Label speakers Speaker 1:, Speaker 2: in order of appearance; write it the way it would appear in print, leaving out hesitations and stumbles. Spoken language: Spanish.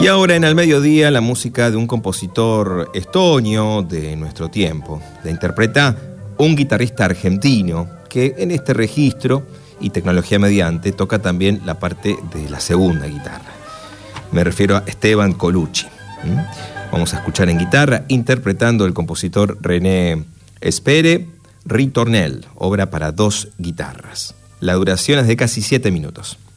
Speaker 1: Y ahora en Al Mediodía, la música de un compositor estonio de nuestro tiempo. La interpreta un guitarrista argentino que en este registro y tecnología mediante toca también la parte de la segunda guitarra. Me refiero a Esteban Colucci. Vamos a escuchar en guitarra interpretando el compositor René Espere, Ritornell, obra para 2 guitarras. La duración es de casi 7 minutos.